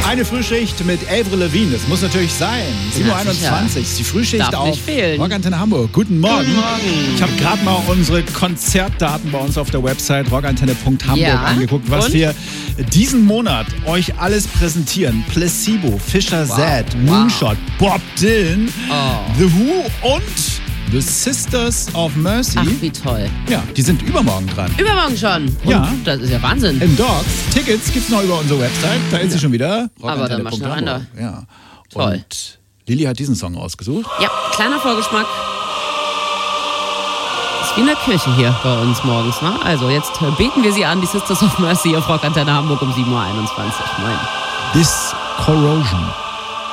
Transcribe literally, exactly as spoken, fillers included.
Eine Frühschicht mit Avril Lavigne, das muss natürlich sein. sieben Uhr einundzwanzig ist die Frühschicht Darf auf nicht fehlen. Rockantenne Hamburg. Guten Morgen. Guten Morgen. Ich habe gerade mal unsere Konzertdaten bei uns auf der Website rockantenne punkt hamburg Ja. angeguckt, was Und? wir diesen Monat euch alles präsentieren. Placebo, Fischer Wow. Zed, Wow. Moonshot, Bob Dylan, Oh. The Who und The Sisters of Mercy. Ach, wie toll. Ja, die sind übermorgen dran. Übermorgen schon. Und Ja. Das ist ja Wahnsinn. Im Dogs. Tickets gibt's noch über unsere Website. Da ist sie schon wieder. Aber dann mach schnell rein da. Ja. Toll. Und Lilly hat diesen Song ausgesucht. Ja, kleiner Vorgeschmack. Ist wie in der Kirche hier bei uns morgens, ne? Also jetzt äh, beten wir sie an, die Sisters of Mercy auf Rockantenne Hamburg um sieben Uhr einundzwanzig. Moin. This Corrosion.